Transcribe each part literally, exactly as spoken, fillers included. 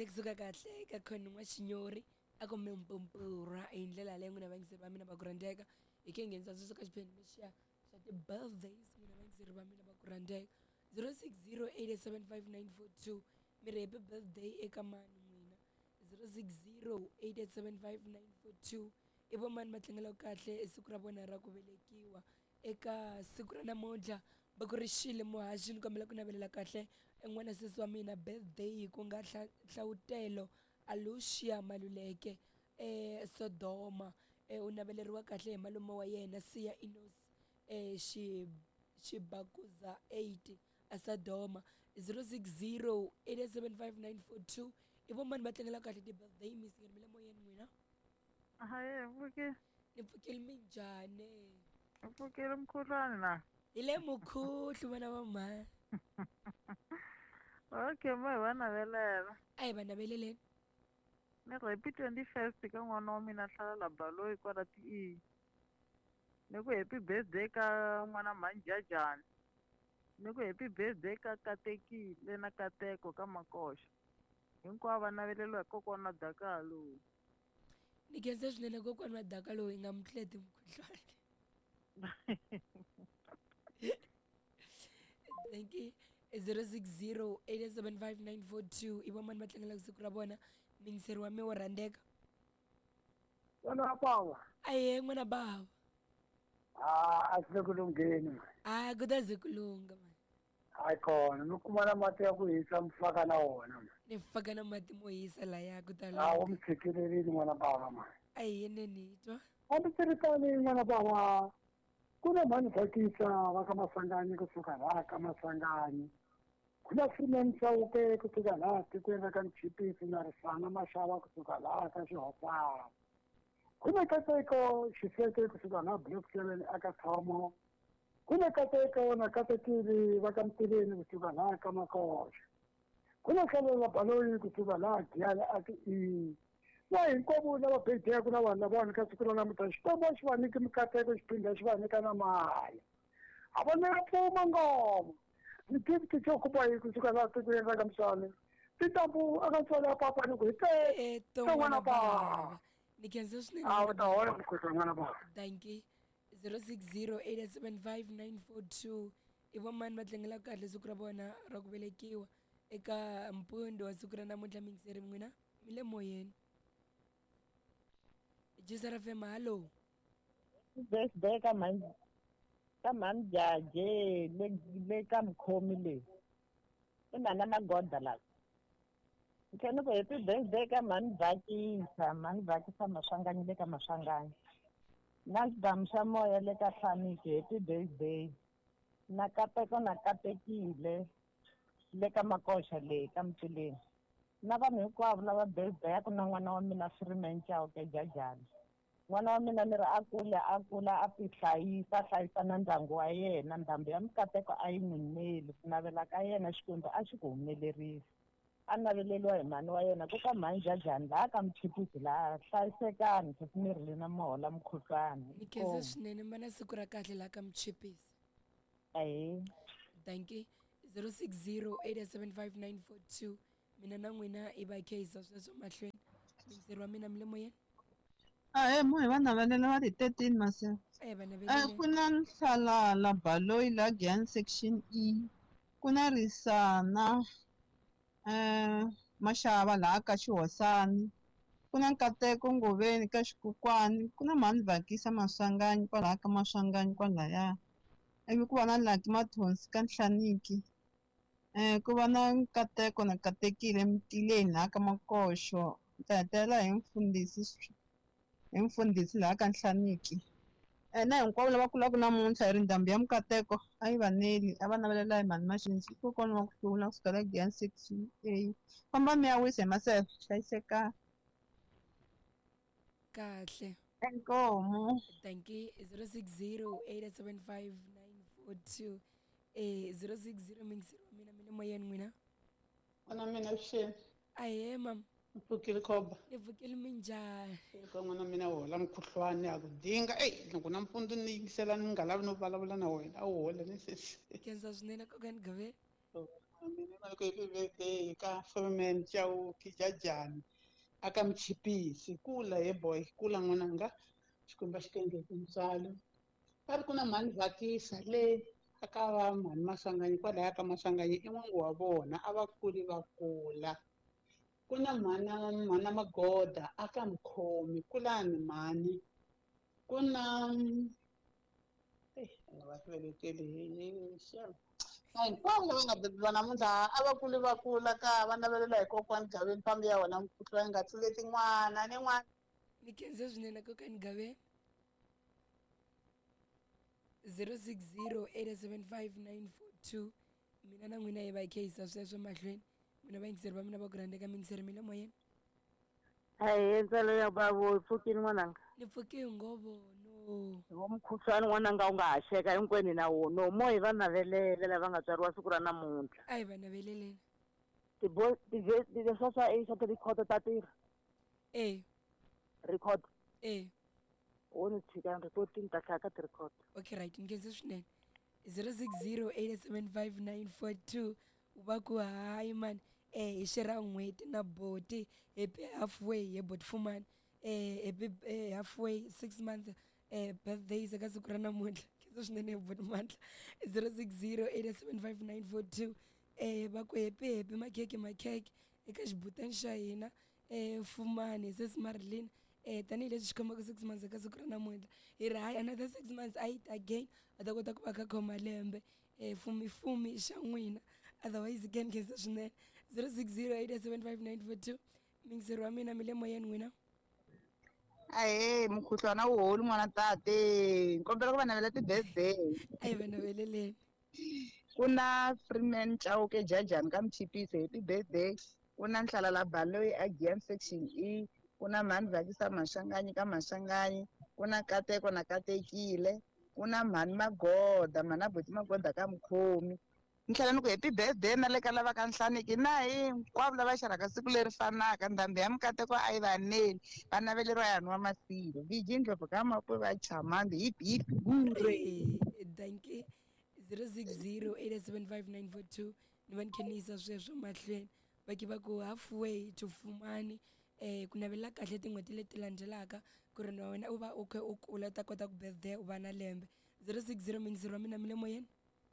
kahle kusuka kahle ka khona n'waxinyori a ku mimpumpurha hi ndlela leyi n'wina vayingiseri va mina va ku rhandzeka hi ke nghenisa sweswo ka xiphemu lexiya xa ti-birthdays n'wina vayingiseri va mina va ku rhandzeka zero six zero eight seven five nine four two mi ri happy birthday eka mani n'wina zero six zero eight seven five nine four two i vo mani va tlangelaka kahle i siku ra vona ra ku velekiwa eka siku ra namuntlha va ku ri xile muhaxi ni kombela ku navelela kahle en'wana sesi wa mina birthday ku nga nhlawutelo alucia maluleke eh sodoma eh u naveleriwa kahle hi malume wa yena siya inos eh xi xibakuza eight asadoma zero six zero eight seven five nine four two i vo mani va tlangela kahle ti-birthday miss ngeni mi le moyeni n'wina hayi mfuke ni pfukeli minjhani mfukile mkhuhlwana na hi le mukhuhlu vana va mhani okay mo hi va navelela a hi va naveleleni ni happy twenty-first ka n'wana wa mina hlala baloyi kwala ti-e ni ku happy birthday ka n'wana manjajani ni ku happy birthday ka katekile na kateko ka makoxa hinkwavo va naveleliwa hi kokwana daka lowu ni khensa swinene kokwana wa daka lowu hi nga mu tleti mukhuhlwana thank you zero six zero eight seven five nine four two i vo mani va tlangelaka siku ra vona mingiseri wa mi wo rhandzeka Wena baba. aye n'wana bava Ah, asile kulungeni. hayi ku ta ze ku lunga mani Hayi khona, mi kuma na mati ya ku hisa mfaka na wona. ni faka na mati mo hisa laya ku ta Ah, lunga u mi tshikelelini n'wana bava ma. a hi yene ni twa A mi tsiritani n'wana bava. Ku na mani tsakisa va ka Masangani kusuka laha ka Masangani. Ku na Freeman Chauke kusuka laha tikweni ka Mchipisi na Risana Mashava kusuka laha ka Xihopana. Ku na Kateko Xiseke kusuka laha Block seven aka Thomo. Ku na Kateko na Katekili va ka Mtileni kusuka laha ka Makoxa. Ku na Hlelela Baloyi kusuka laha Giyani a ti-E. Na hinkwavo lava bejaka na vanhu lavawani ka siku ra namuntlha xikwembu xi va nyiki mikateko xi phinda xi va nyika na mali. A va ni ya pfuma ngoma. Ni tiviti xo kuma hi kusuka laha tikweni ra ka Mswani. Tintambu aka Mswani ya papa ni ku hi te eh te to n'wana n'wana bava. bava ni khensa swinene A n'wana u ta bava. hola mukhuhlwa n'wana bava. thank you zero six zero eight seven five nine four two i vo mani va tlangelaka kahle siku ra vona ra ku velekiwa eka mpundwa wa siku ra namuntlha mingiseri n'wina mi le moyeni jisara fema hallo birthday ka mani ka mani jaje le le ka mukhomi leyi i mani magoda lawa ni tlhela ni ku happy birthday ka mani Vhakisa mani Vhakisa Maswanganyi le ka Maswanganyi na xibamu xa moya le ka Hlaniki happy birthday na Kateko na Katekile le ka Makoxa leyi ka Mtileni na vanhu hinkwavo lava birthday-aku na n'wana wa mina Freeman Chauke Jajani n'wana wa mina ni ri a kula a kula a ti hlayisa a hlayisa na ndyangu wa yena ndhambi ya mikateko a yi n'wi neli ku navela ka yena Xikwembu a xi ku humelerisa a naveleliwa hi mhani wa yena ku ka mhani Jajani laha ka Mchipisi laha hlayisekani sesi mi rile na mohola mukhuhlwana ni khensa swinene ma na siku ra kahle laha ka Mchipisi ahe thank you zero six zero eight seven five nine four two mina na n'wina i va khesa sweswo mahlweni mingiseri wa mina mi le moyeni Ahe mo hi va navelela va ti-thirteen maseve. a hi va Eh, navelele ku na Nhlalala Baloyi la Giyani section E. Ku na Risana eh Mashava laha ka Xihosani. Ku na Nkateko Ngoveni ka Xikokwani. Ku na mhani Vhakisa Maswanganyi kwalaha ka Maswanganyi kwalaya. Ivi ku va na Lucky Mathonsi ka Nhlaniki. Eh ku va na Nkateko na Katekile Mtileni laha ka Makoxo. Ta hetelela hi mfundhisi hi mfundhisi laha ka Nhlaniki. Eh na hinkwavo lava kulaka namuntlha hi ri ndhambi ya mikateko a yi va neli a va navelela hi mhani Maxinzi kokwana wa ku hlula kusuka la Giyani section A. Famba mi ya wisa hi maseve hlayiseka kahle enkomo. thank you zero six zero eight seven five nine four two eh zero six zero mingiseri wa mina mi le moyeni n'wina N'wana mina Vuxeni ahe mam mpfukile khoba ni pfukeli minjhani ka n'wana mina hola mukhuhlwani ya ku dinga eyi loko nampundzu ni yingisela ni nga lavi no vulavula na wena a wu hola ni sesi khensa swinene kokani gaveni mina mali ku happy birthday ka Freeman Chauke Jajani aka Mchipisi kula he boy kula n'wananga xikwembu xi ku endleli ntswalo a ri ku na mhani Vhakisa le aka va mhani Masanganyi kwalaya ka Masanganyi i n'wangu wa vona a va kuli va kula ku na mhana mhana Magoda aka Mkhomi kulani mhani ku na eh va velekeli hi xana a hinkwavo lava nga beburiwa namuntlha a va kuli va kula ka va navelela hi kokwani Gaveni mphambi ya wena Mkhulwana yi nga tluleti n'wana ni n'wana mi khensa swinene kokani Gaveni zero six zero eight seven five nine four two mina na n'wina hi va hi khe hisa sweswo mahlweni mina vayingiseri va mina va ku rhandzeka mi yingiseri mi le moyeni hayi ntsalo ya bavo pfukini n'wananga ni pfuke hi ngovo no wo mukhuhlwani n'wananga u nga ha xeka hinkwenu na wo no mo hi va navelele lava nga tswariwa siku ra namuntlha a hi va naveleleni tibo leswa swa a swa ti-record ta tirha e record e wo ni tshika reporting ta hlaya ka ti-record okay right ni khensa swinene zero six zero eight seven five nine four two u va ku hayi mani eh hi xi ra n'hweti na boti happy halfway he boti fumani eh happy eh, halfway six months eh birthdays eka siku ra namuntlha khensa swinene hi boti Mandla zero six zero eight seven five nine four two eh va ku happy happy makhekhe makhekhe eka xibutani xa hina eh Fumani sesi Marilyn eh tanihileswi xi khomaka six months eka siku ra namuntlha hi ri hayi another six months a yi ta again a ta kota ku va kha khoma lembe eh fumifumi xa n'wina otherwise again khensa swinene zero six zero eight seven five nine four two mingiseri wa mina mi le moyeni n'wina ahe mukhuhlwana wu holi n'wana tate ni kombela ku va navela ti-birthday a hi va naveleleni ku na Freeman Chauke Jajani ka Mchipisi happy birthday ku na Nhlalala Baloyi a G M section E ku na mhani Vhakisa Mashanganyi ka Mashanganyi ku na Kateko na Katekile ku na mhani Magoda mhani Aboti Magoda ka Mkhomi ni tlhela ni ku happy birthday na le ka lava ka Nhlaneki na hinkwavo lava xerhaka siku leri fanaka ndhambi ya Mikateko a yi va neli va naveleriwa yani wa Masilo Viji Ndlopfu ka Mapuve va Chamandi hip hip hurre Eh, danke zero six zero eight seven five nine four two ni va ni khe ni yisa sweswo mahlweni va ke va ku halfway to Fumani eh ku navela kahle tin'hweti leti landzelaka ku ri na wena u va u khe u kula u ta kota ku birthday u va na lembe zero six zero mingiseri wa mina mi le moyeni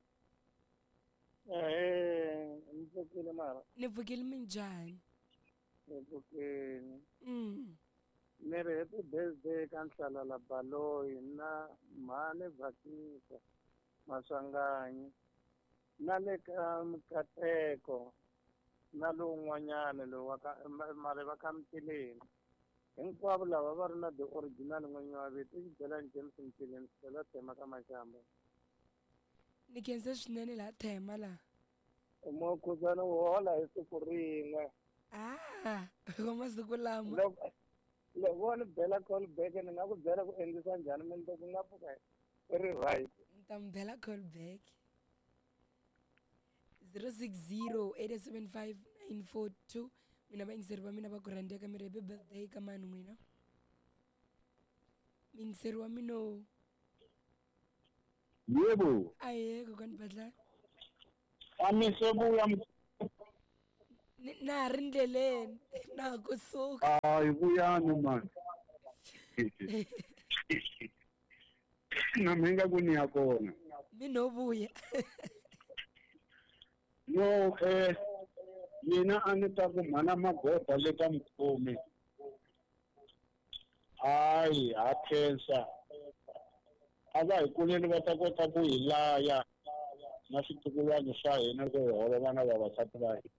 Eh, ni pfukile mara. ni pfukile minjhani Ni pfukile. mm Ni ri happy birthday ka Nhlalala Baloyi na mhani Vhakisa Maswanganyi na le ka Mikateko na lowun'wanyana lowu wa ka mari va ka Mtileni hinkwavo lava va ri na the original n'winyi wa vito i Xibelani James Mtileni Stella Thema ka Mashamba ni khensa swinene laha Thema laha umukhudzana wo hola hi siku rin'we ah wa masiku lama loko loko ni bela call back ni nga ku byela ku endlisa njhani mi ku nga pfuka i ri right ni ta mi bela call back zero six zero eight seven five nine four two mina vayingiseri va mina va ku rhandzeka mi ri happy birthday ka mani n'wina mingiseri wa mino yebo aye kokwani Badlani amisebuya Ni- na ha ri ndleleni na ha kusuka hayi vuyani mani na mi nga ku ni ya kona mi no vuya no eh mina a ni ta ku mhana Magoda le ka Mkhomi hayi ha khensa a va hi kuleli va ta kota ku hi laya na switukulwana swa hina ku hi holo vana vavasati va hina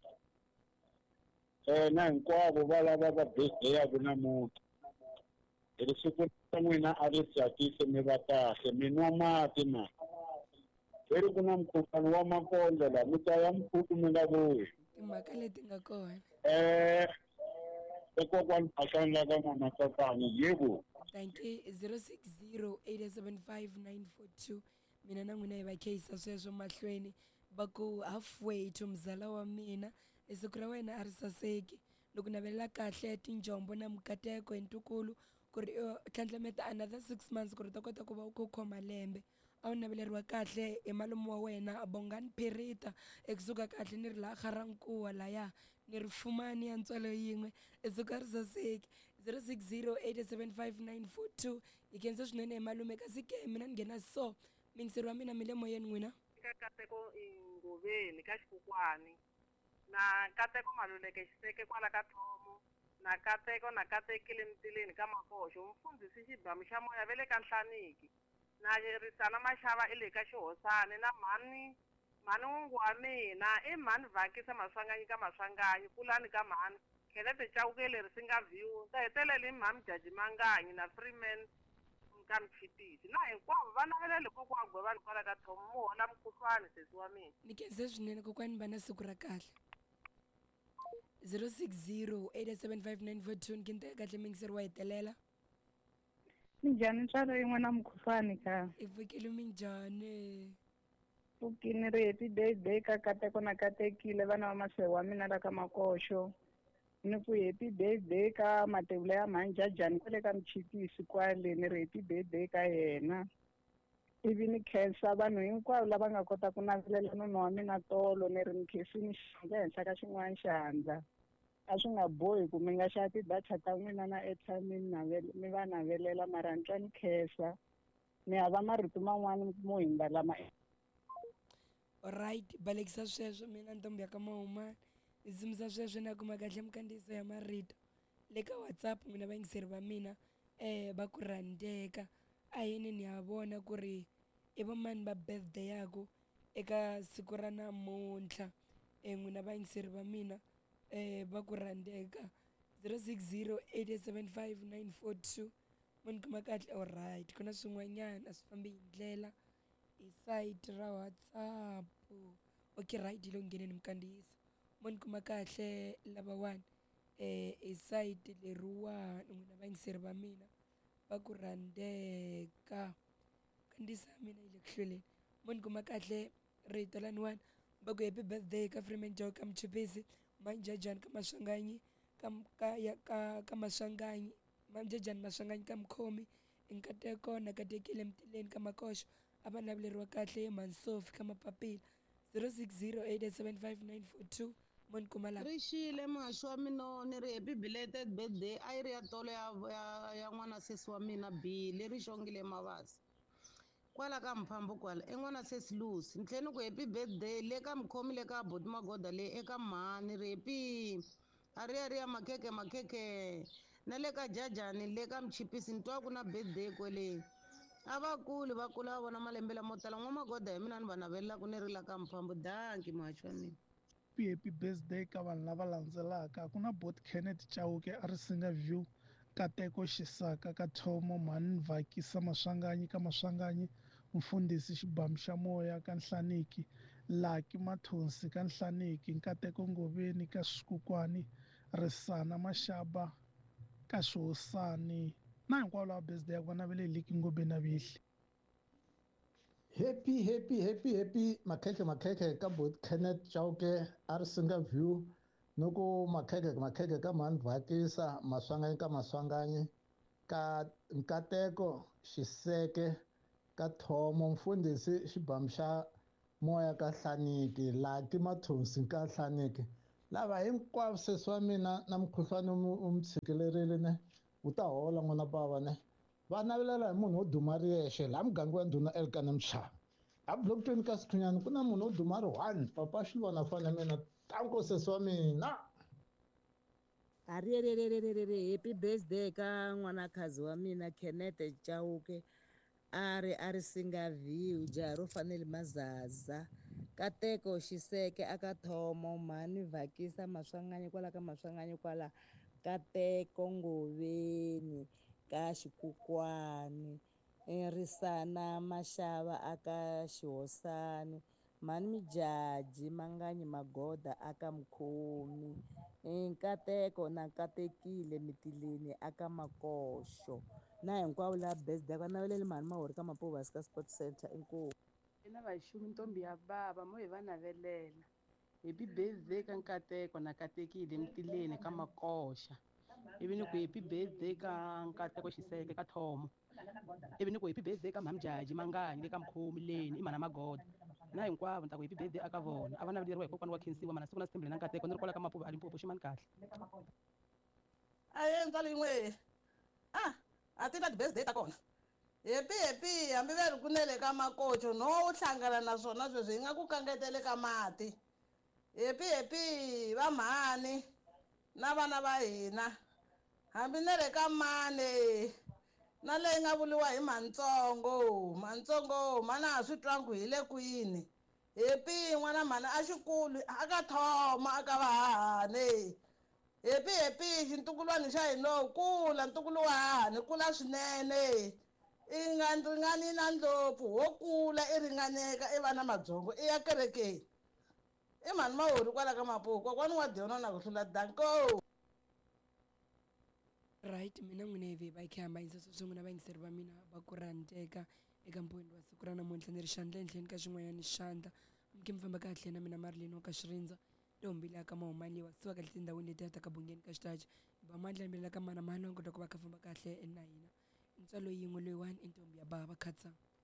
eh na hinkwavo va lava va birthday ya ku namuntlha hi ri siku ra n'wina a ri tsakise mi va kahle mi nwa mati ma hi ri ku na mukhuhlwani wa makondlo la mi ta ya mukhuku mi nga vuyi timhaka leti nga kona eh ekokwani Phahlani la ka Mama Tsakani yebo thank you zero six zero eight seven five nine four two mina na n'wina hi va kheyisa sweswo mahlweni va ku halfway to mzala wa mina e siku ra wena a ri saseki loko navelela kahle tinjombo na Mikateko hi ntukulu ku ri u tlhandlameta another six months ku ri u ta kota ku va u kha u khoma lembe a wu naveleriwa kahle hi malume wa wena Bongani Perita ekusuka kahle ni ri laha Garankuwa laya ni ri Fumani ya ntswalo yin'we i suka ri saseki zero six zero eight seven five nine four two hi khensa swinene hi malume kasi ke mina ni nghena so mingiseri wa mina mi le moyeni n'wina eka nkateko engoveni ka xikokwani na nkateko Maluleke Xiseke kwala ka Thomo na nkateko na katekile Mtileni ka Makoxo mfundhisi Xibamu xa moya ve le ka Nhlaniki na Risana Mashava i le ka Xihosani na mhani mhani n'wungu wa mina i mhani Vakisa Maswanganyi ka Maswanganyi Pulani ka mhani Khelete Chauke leri si nga view ta hetelela hi mhani Jaji Manganyi na Freeman ka Mchipisi na hinkwavo va navelela kokwa Gwevani kwala ka Thomo mu hola mukhuhlwani sesi wa mina ni khensa swinene kokwani va na siku ra kahle zero six zero eight seven five nine four two ni kente kahle mingiseri wa hetelela Minjhani ntswalo yin'we na mukhuhlwani ka i pfukile minjhani pfukini ri happy birthday ka Kateko na Katekile vana va maseve wa mina la ka Makoxo ni ku happy birthday ka Matebula ya mhani Jajani kwale ka Mchipisi kwale ni ri happy birthday ka yena ivi ni khensa vanhu hinkwavo lava nga kota ku navelela nuna wa mina tolo ni ri ni khensini xandla ehenhla ka xin'wana xandla a swi nga bohi ku mi nga xava tidata ta n'wina na airtime mi va navelela mara ni twa ni khensa ni hava marito man'wani mo hindza lama alright balekisa sweswo mina ntombi ya ka Mahumani ni dzimisa sweswo na kuma kahle mikandziyiso ya marito le ka WhatsApp n'wina vayingiseri va mina eh va ku rhandeka a yini ni ya vona ku ri i va mani va birthday yaku eka siku ra namuntlha eh n'wina vayingiseri va mina eh va ku rhandeka zero six zero eight seven five nine four two mo ni kuma kahle alright ku na swin'wanyana a swi fambi hi ndlela hi site ra WhatsApp okay right hi lo ngheneni mikandziyiso mo ni kuma kahle lavawani eh hi site leriwani n'wina vayingiseri va mina va ku rhandeka kandziyisa ya mina yi le ku hlweleni mo ni kuma kahle rito laniwani va ku happy birthday ka Freeman Chauke ka Mchipisi Manjajani ka Maswanganyi ka ka ya ka ka Maswanganyi Manjajani Maswanganyi ka Mkhomi Nkateko na Katekile Mtileni ka Makoxo a va naveleriwa kahle Mansofi ka Mapapila zero six zero eight seven five nine four two mo ni kuma la Rixile muhaxi wa mina ni ri happy belated birthday a yi ri ya tolo ya ya, ya n'wana sesi wa mina Billy ri xongile Mavasi kwala ka Mphambo kwala i n'wana sesi Lucy ni tlhela ni ku happy birthday le ka Mkhomi le ka Boti Magoda le eka mhani ri happy a ri ya ri ya makhekhe makhekhe na le ka Jajani le ka Mchipisi ni twa ku na birthday kwele a va kuli va kula va vona malembe lamo tala N'wamagoda hi mina ni va navelelaku ni ri la ka Mphambo danki muhaxi wa mina happy happy birthday ka vanhu lava landzelaka ku na Bot Kenneth Chauke a ri Singa View Kateko Xisaka ka Thomo mhani Vakisa Maswanganyi ka Maswanganyi mfundhisi Xibamu xa moya ka Nhlaniki Lucky Mathonsi ka Nhlaniki Nkateko Ngoveni ka Swikokwani Risana Mashaba ka Xihosani na hinkwavo lava birthday ya vona va le Liki Ngobeni na Vihli happy happy happy happy makhekhe makhekhe ka Bot Kenneth Chauke a ri Singa View no ku makhekhe makhekhe ka mhani Vakisa Maswanganyi ka Maswanganyi ka Nkateko Xiseke ka Thomo mfundhisi Xibamu xa moya ka Nhlaniki Lucky Mathonsi ka Nhlaniki lava hinkwavo sesi wa mina na mukhuhlwani u mi tshikelerile ne u ta hola n'wana bava ne va navelela hi munhu wo duma ri yexe laha muganga wa ndhuna Elkana Mchava a blokweni ka Sithunyani ku na munhu wo duma ri one papa xilivona fana mina tanko sesi wa mina ariererererere happy birthday ka n'wanakhazi wa mina Kenneth Chauke a ri a ri Singa View jaha ro fanele Mazaza Kateko Xiseke aka Thomo mhani Vakisa Maswanganyi kwala ka Maswanganyi kwala Kateko Ngoveni ka Xikokwani Risana Mashava aka Xihosani mhani Mijaji Manganyi Magoda aka Mkhomi Nkateko na Katekile Mitileni aka Makoxo na hinkwavo la birthday va navelele mhani Mahori ka Mapovasi ka Sport Center inkomu ina vaxumi ntombi ya bava mo hi va navelela happy birthday ka Nkateko na Katekile Mitileni ka Makoxa ivi ni ku happy birthday ka Nkateko Xiseke ka Thomo ivi ni ku happy birthday ka mhamjaji manganyi le ka mukhomi leni i mhana magoda na hinkwavo ni ta ku happy birthday aka vona a va naveleriwa hi kokwana wa khensiwa mana siku na sitembele na nkateko ni ri kwala ka mapuva a limpopo ximani kahle aye ntswalo yin'we ah a ti na ti-birthday ta kona hepi hepi hambi ve ri ku ne le ka makocho no u hlangana na swona sweswi hi nga ku kangetele ka mati hepi hepi va mhani na vana va hina hambi ne le ka mani na leyi nga vuliwa hi mantsongo mantsongo mana a swi twangu hi le kwini hepi n'wana mhani a xikulu a ka thoma aka vahahani hepi hepi xintukulwana xa hino kula ntukulu wa hahani kula swinene i nga ringani na ndlopfu wo kula i ringaneka i va na madzongo i ya kerekeni i mhani mahori kwala ka mapuko kokwani wa dyona na ku hlula danko right mina n'wina hi ve va khe hamba yisa sweswo n'wina vayingiseri va mina va ku rhandeka eka mponi wa siku ra namuntlha ni ri xandla enhleni ka xin'wanyana xandla mi ke mi famba kahle na mina marileni wa ka xirindza ntombile aka mahumani wa siwa kahle tindhawini leti hataka bungeni ka xitaji va mandla mbele ka mana mani va kota ku va kha famba kahle na hina ntswalo yin'we loyiwani i ntombi ya bava khatsa